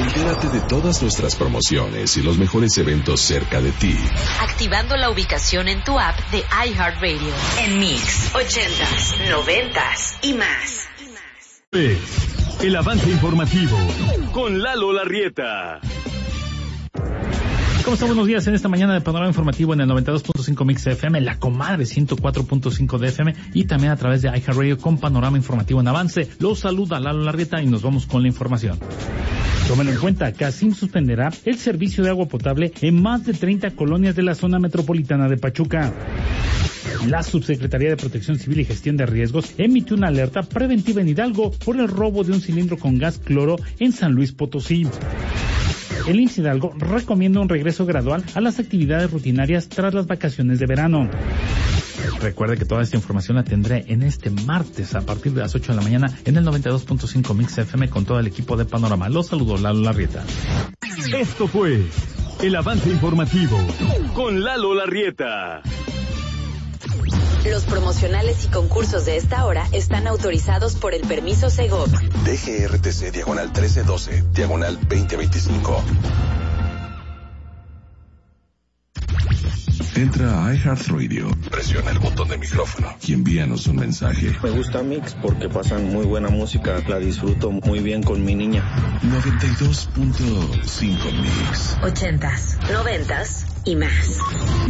Entérate de todas nuestras promociones y los mejores eventos cerca de ti. Activando la ubicación en tu app de iHeartRadio. En Mix, 80s, 90s y más. El avance informativo con Lalo Larrieta. ¿Cómo están? Buenos días en esta mañana de Panorama Informativo en el 92.5 Mix FM, La Comadre 104.5 de FM y también a través de iHeartRadio con Panorama Informativo en avance. Los saluda Lalo Larrieta y nos vamos con la información. Tómenlo en cuenta, CACIM suspenderá el servicio de agua potable en más de 30 colonias de la zona metropolitana de Pachuca. La Subsecretaría de Protección Civil y Gestión de Riesgos emitió una alerta preventiva en Hidalgo por el robo de un cilindro con gas cloro en San Luis Potosí. El IMSS Hidalgo recomienda un regreso gradual a las actividades rutinarias tras las vacaciones de verano. Recuerde que toda esta información la tendré en este martes a partir de las 8 de la mañana en el 92.5 Mix FM con todo el equipo de Panorama. Los saludo, Lalo Larrieta. Esto fue el avance informativo con Lalo Larrieta. Los promocionales y concursos de esta hora están autorizados por el permiso Segov. DGRTC /1312 /2025. Entra a iHeartRadio, presiona el botón de micrófono y envíanos un mensaje. Me gusta Mix porque pasan muy buena música, la disfruto muy bien con mi niña. 92.5 Mix. 80s, 90s y más.